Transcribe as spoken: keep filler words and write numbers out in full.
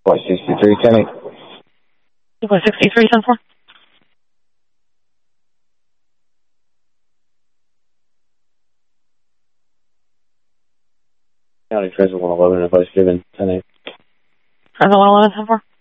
Point sixty-three, ten eight. two point six three, ten four. County Transit one eleven, advice given, ten eight. Transit one eleven, ten four.